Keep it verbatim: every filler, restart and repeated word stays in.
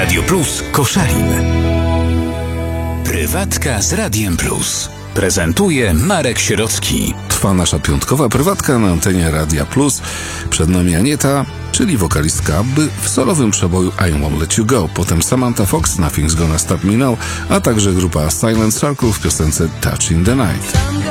Radio Plus Koszalin. Prywatka z Radiem Plus. Prezentuje Marek Sierocki. Trwa nasza piątkowa prywatka na antenie Radia Plus. Przed nami Anieta, czyli wokalistka Abby w solowym przeboju I Won't Let You Go. Potem Samantha Fox, Nothing's Gonna Stop Me Now, a także grupa Silent Circle w piosence Touch in the Night.